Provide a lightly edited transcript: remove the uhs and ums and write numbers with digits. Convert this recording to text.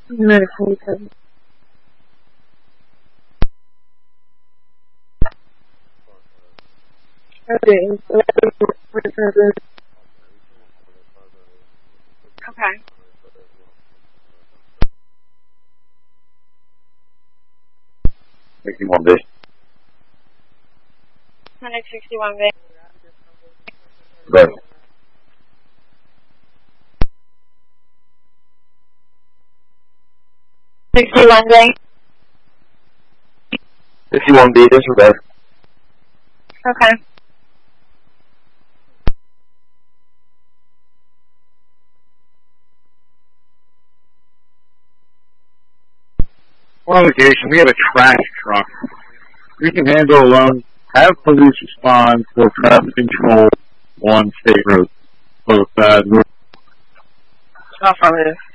No, 47. Okay. Okay. $61B. 161B. Right. $61B. 51B, disregard. Okay. On location, we have a trash truck. We can handle alone. Have police respond for traffic control on state roads. Both north. Affirmative.